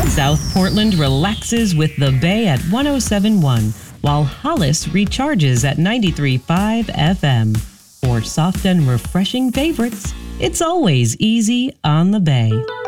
South Portland relaxes with the Bay at 107.1, while Hollis recharges at 93.5 FM. For soft and refreshing favorites, it's always easy on the Bay.